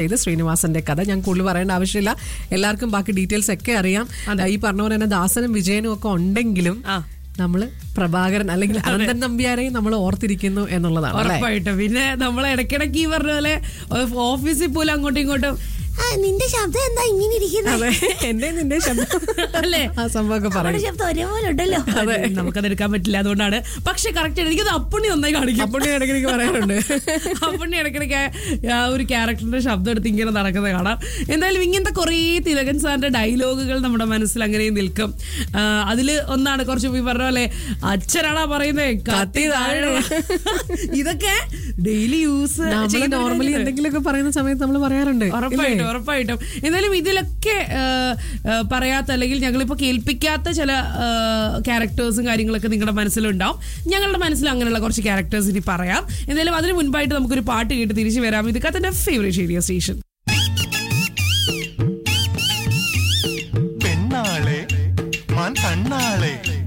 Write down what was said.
ഇത് ശ്രീനിവാസന്റെ കഥ. ഞാൻ കൂടുതൽ പറയേണ്ട ആവശ്യമില്ല, എല്ലാവർക്കും ബാക്കി ഡീറ്റെയിൽസ് ഒക്കെ അറിയാം. ഈ പറഞ്ഞ പോലെ തന്നെ ദാസനും വിജയനും ഒക്കെ ഉണ്ടെങ്കിലും നമ്മള് പ്രഭാകരൻ അല്ലെങ്കിൽ അനന്തൻ നമ്പ്യാരെയും നമ്മൾ ഓർത്തിരിക്കുന്നു എന്നുള്ളതാണ് ഉറപ്പായിട്ടും. പിന്നെ നമ്മൾ ഇടയ്ക്കിടയ്ക്ക് ഈ പറഞ്ഞ പോലെ ഓഫീസിൽ പോലും അങ്ങോട്ടും ഇങ്ങോട്ടും നിന്റെ ശബ്ദം എന്താ ഇങ്ങനെ ഇരിക്കുന്നത്, എന്റെ നിന്റെ ശബ്ദം അല്ലേ, ആ സംഭവമൊക്കെ പറയും. ശബ്ദം ഒരേപോലെ ഉണ്ടല്ലോ. നമുക്കത് എടുക്കാൻ പറ്റില്ല, അതുകൊണ്ടാണ്. പക്ഷെ കറക്റ്റ് എനിക്കത് അപ്പുണ്ണി നന്നായി കാണിക്കും. അപ്പുണ്ണി ഇടയ്ക്കിടയ്ക്ക് പറയാറുണ്ട്. അപ്പുണ്ണി ഇടയ്ക്കിടയ്ക്ക് ആ ഒരു ക്യാരക്ടറിന്റെ ശബ്ദം എടുത്ത് ഇങ്ങനെ നടക്കുന്നത് കാണാം. എന്തായാലും ഇങ്ങനത്തെ കുറേ തിലകൻ സാറിന്റെ ഡയലോഗുകൾ നമ്മുടെ മനസ്സിൽ അങ്ങനെ നിൽക്കും. അതില് ഒന്നാണ് കുറച്ച് ഈ പറഞ്ഞ പോലെ അച്ഛനാണാ പറയുന്നത് കത്തി താഴെ. ഇതൊക്കെ ഡെയിലി യൂസ് നോർമലി എന്തെങ്കിലുമൊക്കെ പറയുന്ന സമയത്ത് നമ്മൾ പറയാറുണ്ട്. ഉറപ്പായിട്ടും. എന്നാലും ഇതിലൊക്കെ പറയാത്ത അല്ലെങ്കിൽ ഞങ്ങളിപ്പോ കേൾപ്പിക്കാത്ത ചില ക്യാരക്ടേഴ്സും കാര്യങ്ങളൊക്കെ നിങ്ങളുടെ മനസ്സിലുണ്ടാവും. ഞങ്ങളുടെ മനസ്സിൽ അങ്ങനെയുള്ള കുറച്ച് ക്യാരക്ടേഴ്സ് ഇനി പറയാം. എന്തായാലും അതിന് മുൻപായിട്ട് നമുക്കൊരു പാട്ട് കേട്ട് തിരിച്ചു വരാം. ഇത് കത്തന്റെ ഫേവറേറ്റ് റേഡിയോ സ്റ്റേഷൻ. പെണ്ണാളെ മാൻ കണ്ണാളെ